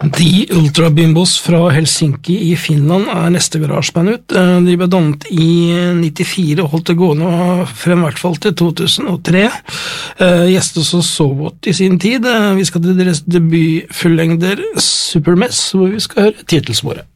The Ultra Bimbos fra Helsinki i Finland neste garageband ut. De ble dannet i 94 og holdt det gående frem I hvert fall til 2003. Gjestet så Sovot I sin tid. Vi skal til deres debut fullengder Supermess, hvor vi skal høre titelsporet.